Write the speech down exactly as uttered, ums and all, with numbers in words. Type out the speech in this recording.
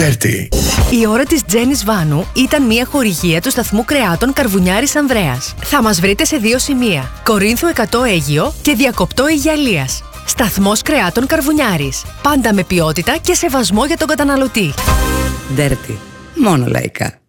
Dirty. Η ώρα της Τζένης Βάνου ήταν μια χορηγία του σταθμού κρεάτων Καρβουνιάρης Ανδρέας. Θα μας βρείτε σε δύο σημεία: Κορίνθου εκατό Αίγυο και Διακοπτό Αιγιαλίας. Σταθμός κρεάτων Καρβουνιάρης. Πάντα με ποιότητα και σεβασμό για τον καταναλωτή. Dirty. Μόνο λαϊκά.